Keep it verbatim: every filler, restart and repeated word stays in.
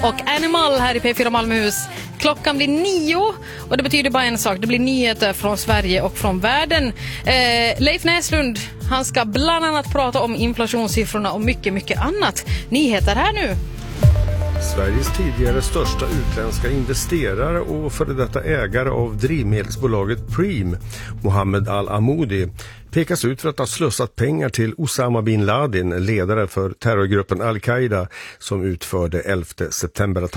och Animal här i P fyra Malmöhus. Klockan blir nio och det betyder bara en sak. Det blir nyheter från Sverige och från världen. Eh, Leif Näslund, han ska bland annat prata om inflationssiffrorna och mycket, mycket annat. Nyheter här nu. Sveriges tidigare största utländska investerare och före detta ägare av drivmedelsbolaget Preem, Mohammed Al-Amoudi, pekas ut för att ha slussat pengar till Osama bin Laden, ledare för terrorgruppen Al-Qaida som utförde elfte september